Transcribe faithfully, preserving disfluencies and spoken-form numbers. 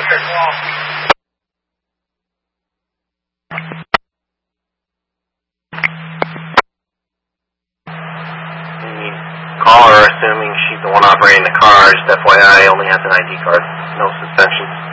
Call her, assuming she's the one operating the car. Just F Y I, only has an I D card. No suspensions.